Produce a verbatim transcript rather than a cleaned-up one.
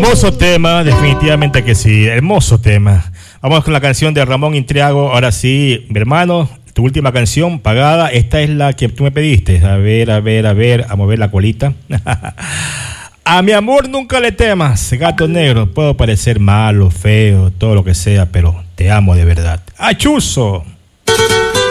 Hermoso tema, definitivamente que sí, hermoso tema. Vamos con la canción de Ramón Intriago. Ahora sí, mi hermano, tu última canción pagada. Esta es la que tú me pediste. A ver, a ver, a ver, a mover la colita. A mi amor nunca le temas, gato negro. Puedo parecer malo, feo, todo lo que sea, pero te amo de verdad. ¡Achuzo!